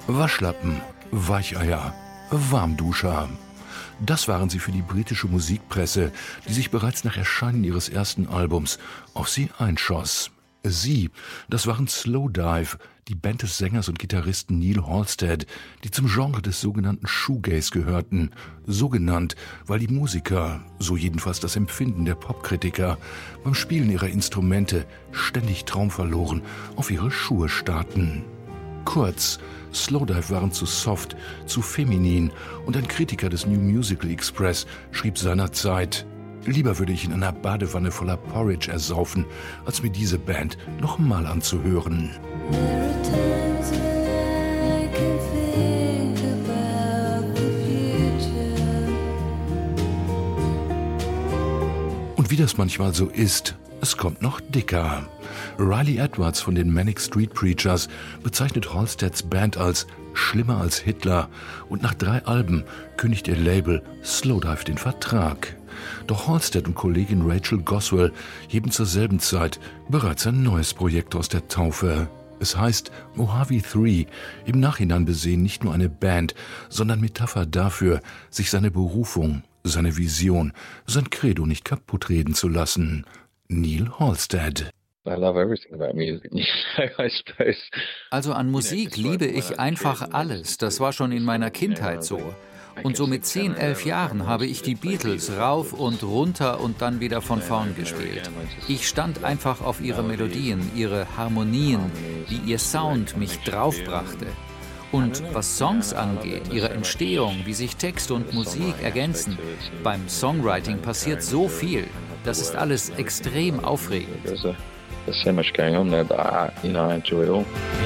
Waschlappen, Weicheier, Warmduscher. Das waren sie für die britische Musikpresse, die sich bereits nach Erscheinen ihres ersten Albums auf sie einschoss. Sie, das waren Slowdive, die Band des Sängers und Gitarristen Neil Halstead, die zum Genre des sogenannten Shoegaze gehörten. So genannt, weil die Musiker, so jedenfalls das Empfinden der Popkritiker, beim Spielen ihrer Instrumente ständig traumverloren auf ihre Schuhe starrten. Kurz, Slowdive waren zu soft, zu feminin und ein Kritiker des New Musical Express schrieb seinerzeit: Lieber würde ich in einer Badewanne voller Porridge ersaufen, als mir diese Band nochmal anzuhören. Und wie das manchmal so ist, es kommt noch dicker. Riley Edwards von den Manic Street Preachers bezeichnet Halsteads Band als schlimmer als Hitler und nach 3 Alben kündigt ihr Label Slowdive den Vertrag. Doch Halstead und Kollegin Rachel Goswell heben zur selben Zeit bereits ein neues Projekt aus der Taufe. Es heißt Mojave 3, im Nachhinein besehen nicht nur eine Band, sondern Metapher dafür, sich seine Berufung, seine Vision, sein Credo nicht kaputtreden zu lassen. Neil Halstead. Also an Musik liebe ich einfach alles. Das war schon in meiner Kindheit so. Und so mit 10, 11 Jahren habe ich die Beatles rauf und runter und dann wieder von vorn gespielt. Ich stand einfach auf ihre Melodien, ihre Harmonien, wie ihr Sound mich draufbrachte. Und was Songs angeht, ihre Entstehung, wie sich Text und Musik ergänzen, beim Songwriting passiert so viel. Das ist alles extrem aufregend. There's so much going on there that I enjoy it all.